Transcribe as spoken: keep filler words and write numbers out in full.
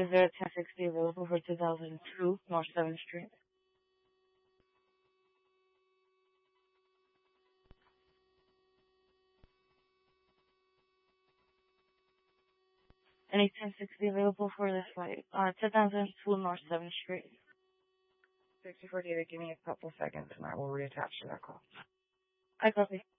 Is there a ten sixty available for two thousand two North seventh Street? Any ten sixty available for this flight? Uh, two thousand two North seventh Street. sixty-four David, give me a couple seconds and I will reattach to that call. I copy.